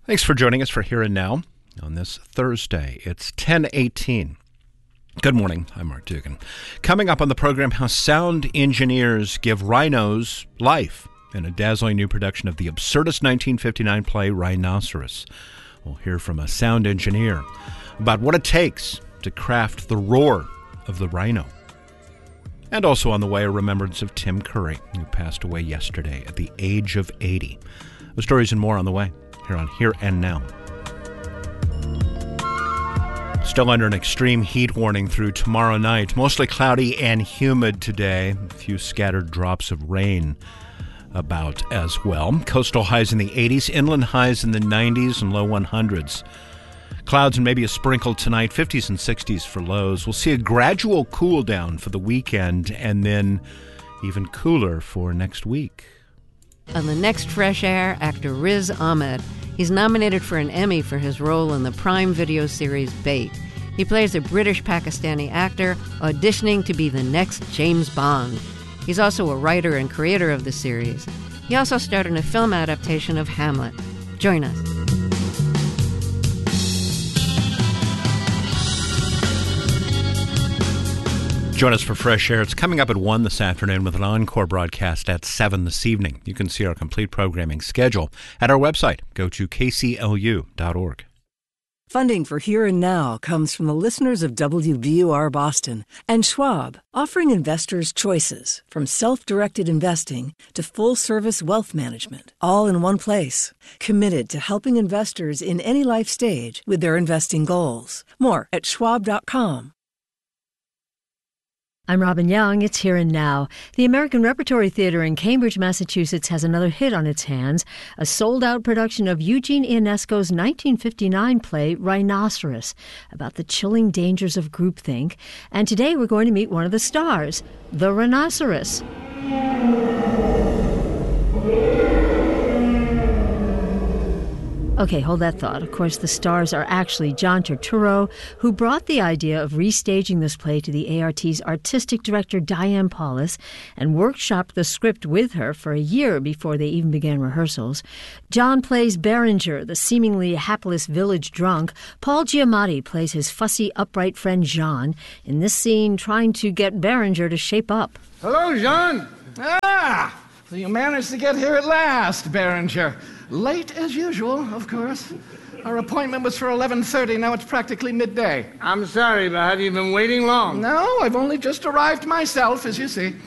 Thanks for joining us for Here and Now on this Thursday. It's 10:18. Good morning. I'm Mark Dugan. Coming up on the program, how sound engineers give rhinos life in a dazzling new production of the absurdist 1959 play Rhinoceros. We'll hear from a sound engineer about what it takes to craft the roar of the rhino. And also on the way, a remembrance of Tim Curry, who passed away yesterday at the age of 80. The stories and more on the way here on Here and Now. Still under an extreme heat warning through tomorrow night. Mostly cloudy and humid today. A few scattered drops of rain about as well. Coastal highs in the 80s, inland highs in the 90s and low 100s. Clouds and maybe a sprinkle tonight, 50s and 60s for lows. We'll see a gradual cool down for the weekend and then even cooler for next week. On the next Fresh Air, actor Riz Ahmed. He's nominated for an Emmy for his role in the Prime Video series Bait. He plays a British-Pakistani actor auditioning to be the next James Bond. He's also a writer and creator of the series. He also starred in a film adaptation of Hamlet. Join us. Join us for Fresh Air. It's coming up at 1 this afternoon with an encore broadcast at 7 this evening. You can see our complete programming schedule at our website. Go to kclu.org. Funding for Here and Now comes from the listeners of WBUR Boston and Schwab, offering investors choices from self-directed investing to full-service wealth management, all in one place. Committed to helping investors in any life stage with their investing goals. More at schwab.com. I'm Robin Young. It's Here and Now. The American Repertory Theater in Cambridge, Massachusetts has another hit on its hands, a sold-out production of Eugene Ionesco's 1959 play Rhinoceros, about the chilling dangers of groupthink. And today we're going to meet one of the stars, the rhinoceros. Okay, hold that thought. Of course, the stars are actually John Turturro, who brought the idea of restaging this play to the ART's artistic director Diane Paulus and workshopped the script with her for a year before they even began rehearsals. John plays Berenger, the seemingly hapless village drunk. Paul Giamatti plays his fussy, upright friend Jean, in this scene trying to get Berenger to shape up. Hello, Jean. So you managed to get here at last, Berenger. Late as usual, of course. Our appointment was for 11:30. Now it's practically midday. I'm sorry, but have you been waiting long? No, I've only just arrived myself, as you see.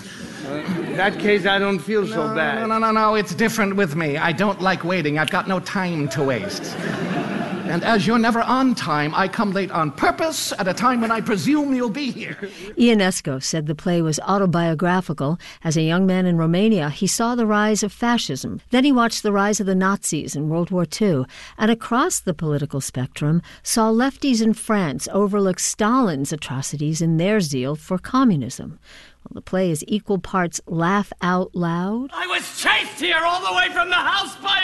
In that case, I don't feel so bad. No. It's different with me. I don't like waiting. I've got no time to waste. And as you're never on time, I come late on purpose at a time when I presume you'll be here. Ionesco said the play was autobiographical. As a young man in Romania, he saw the rise of fascism. Then he watched the rise of the Nazis in World War II. And across the political spectrum, saw lefties in France overlook Stalin's atrocities in their zeal for communism. Well, the play is equal parts laugh out loud. I was chased here all the way from the house by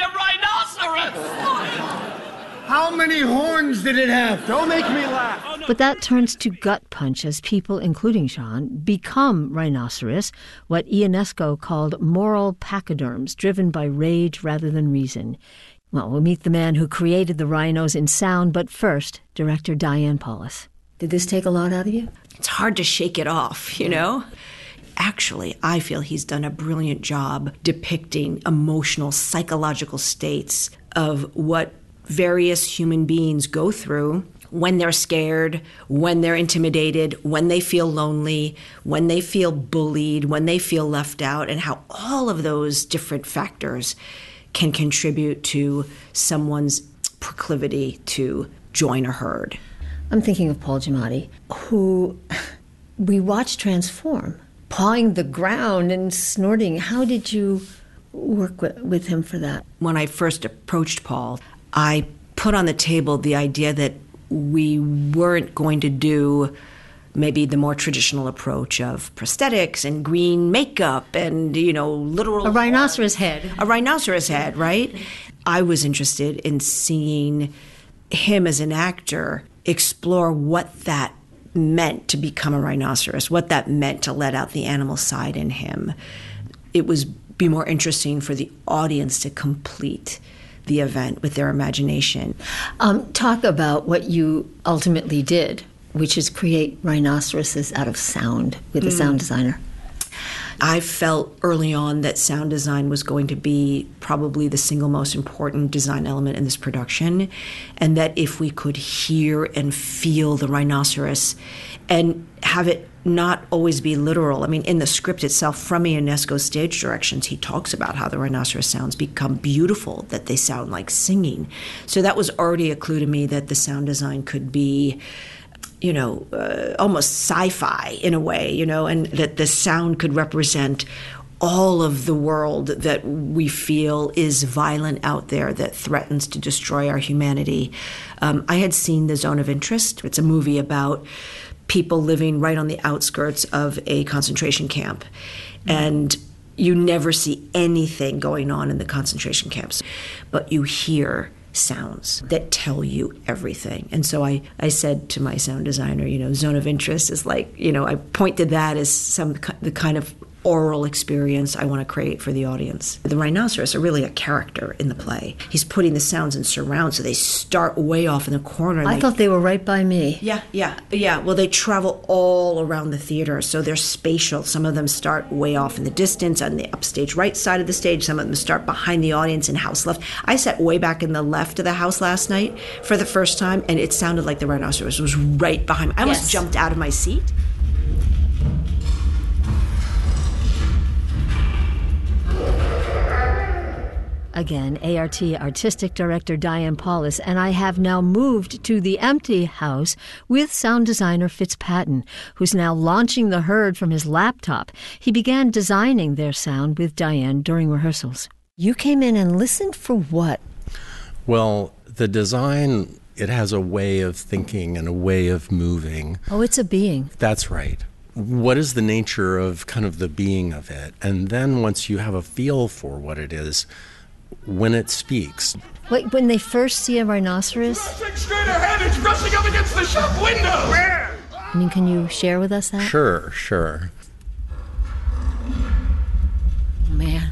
a rhinoceros! How many horns did it have? Don't make me laugh. But that turns to gut punch as people, including Sean, become rhinoceros, what Ionesco called moral pachyderms, driven by rage rather than reason. Well, we'll meet the man who created the rhinos in sound, but first, director Diane Paulus. Did this take a lot out of you? It's hard to shake it off, you know? Actually, I feel he's done a brilliant job depicting emotional, psychological states of what various human beings go through when they're scared, when they're intimidated, when they feel lonely, when they feel bullied, when they feel left out, and how all of those different factors can contribute to someone's proclivity to join a herd. I'm thinking of Paul Giamatti, who we watched transform, pawing the ground and snorting. How did you work with him for that? When I first approached Paul, I put on the table the idea that we weren't going to do maybe the more traditional approach of prosthetics and green makeup and, literal... A rhinoceros head. A rhinoceros head, right? I was interested in seeing him as an actor explore what that meant to become a rhinoceros, what that meant to let out the animal side in him. It was be more interesting for the audience to complete the event with their imagination. Talk about what you ultimately did, which is create rhinoceroses out of sound with a sound designer. I felt early on that sound design was going to be probably the single most important design element in this production, and that if we could hear and feel the rhinoceros and have it not always be literal. I mean, in the script itself, from Ionesco's stage directions, he talks about how the rhinoceros sounds become beautiful, that they sound like singing. So that was already a clue to me that the sound design could be almost sci-fi in a way, and that the sound could represent all of the world that we feel is violent out there, that threatens to destroy our humanity. I had seen The Zone of Interest. It's a movie about people living right on the outskirts of a concentration camp. And you never see anything going on in the concentration camps, but you hear sounds that tell you everything. And so I said to my sound designer, Zone of Interest is like, I point to that as the kind of oral experience I want to create for the audience. The rhinoceros are really a character in the play. He's putting the sounds in surround, so they start way off in the corner. I thought they were right by me. Yeah. Well, they travel all around the theater, so they're spatial. Some of them start way off in the distance on the upstage right side of the stage. Some of them start behind the audience in house left. I sat way back in the left of the house last night for the first time, and it sounded like the rhinoceros was right behind me. I almost jumped out of my seat. Again, ART Artistic Director Diane Paulus, and I have now moved to the empty house with sound designer Fitz Patton, who's now launching the herd from his laptop. He began designing their sound with Diane during rehearsals. You came in and listened for what? Well, the design, it has a way of thinking and a way of moving. Oh, it's a being. That's right. What is the nature of kind of the being of it? And then once you have a feel for what it is, when it speaks. Wait, when they first see a rhinoceros? Straight ahead, it's brushing up against the shop window! Where? I mean, can you share with us that? Sure. Man.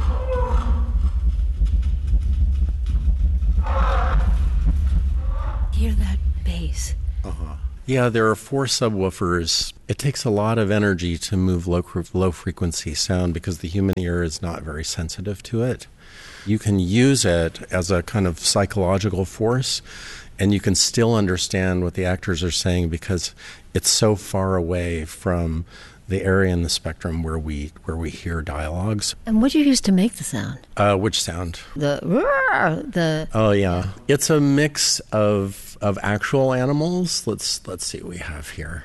Hear that bass. Yeah, there are 4 subwoofers. It takes a lot of energy to move low frequency sound because the human ear is not very sensitive to it. You can use it as a kind of psychological force, and you can still understand what the actors are saying because it's so far away from the area in the spectrum where we hear dialogues. And what do you use to make the sound? Which sound? The Oh yeah, it's a mix of actual animals. Let's see what we have here.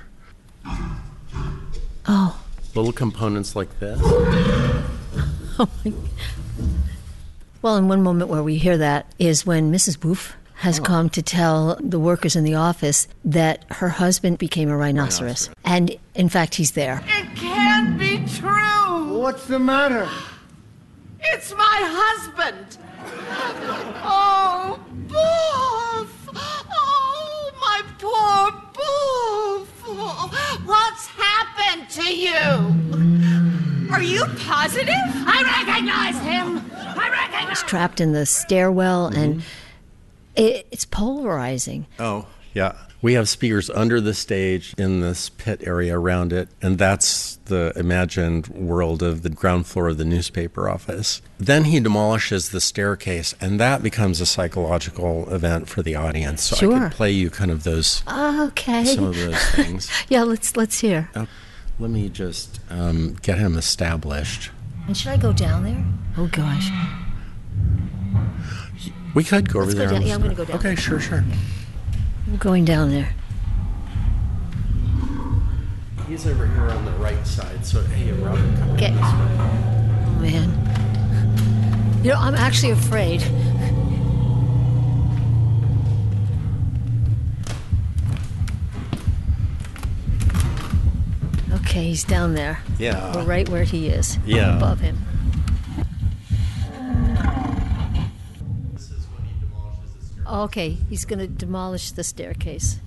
Oh. Little components like this. Oh my. Well, and one moment where we hear that is when Mrs. Boof has come to tell the workers in the office that her husband became a rhinoceros. And, in fact, he's there. It can't be true! What's the matter? It's my husband! Oh, Boof! Oh, my poor Boof! What's happened to you? Are you positive? I recognize him! He's trapped in the stairwell, and it's polarizing. Oh, yeah. We have speakers under the stage in this pit area around it, and that's the imagined world of the ground floor of the newspaper office. Then he demolishes the staircase, and that becomes a psychological event for the audience. So Sure. I could play you kind of those, Okay. some of those things. Yeah, let's hear. Let me just get him established. And should I go down there? Oh, gosh. We could go Let's over go there. down. Yeah, I'm going to go down. Okay, sure. I'm going down there. He's over here on the right side, so hey, Robert, come Okay. this way. Oh, man. I'm actually afraid. Okay, he's down there. Yeah. We're right where he is. Yeah. Above him. This is when he demolishes the staircase. Okay, he's going to demolish the staircase.